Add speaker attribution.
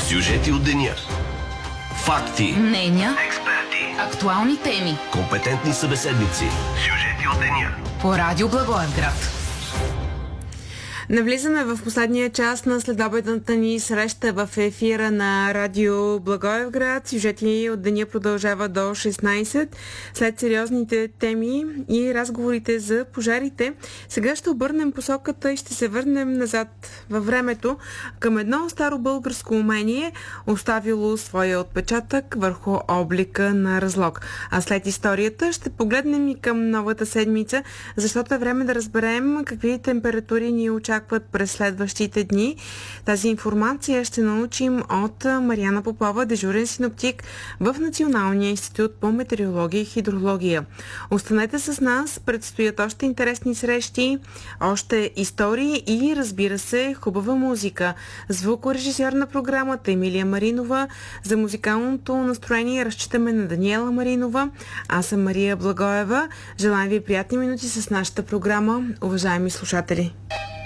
Speaker 1: Сюжети от деня. Факти.
Speaker 2: Мнения.
Speaker 1: Експерти.
Speaker 2: Актуални теми.
Speaker 1: Компетентни събеседници. Сюжети от деня.
Speaker 2: По Радио Благоевград.
Speaker 3: Навлизаме в последния част на следобедната ни среща в ефира на Радио Благоевград. Сюжети от деня продължава до 16. След сериозните теми и разговорите за пожарите, сега ще обърнем посоката и ще се върнем назад във времето към едно старо българско умение, оставило своя отпечатък върху облика на Разлог. А след историята ще погледнем и към новата седмица, защото е време да разберем какви температури ни очакват през следващите дни. Тази информация ще научим от Мариана Попова, дежурен синоптик в Националния институт по метеорология и хидрология. Останете с нас, предстоят още интересни срещи, още истории и, разбира се, хубава музика. Звукорежисьор на програмата Емилия Маринова. За музикалното настроение разчитаме на Даниела Маринова. Аз съм Мария Благоева. Желаем ви приятни минути с нашата програма, уважаеми слушатели.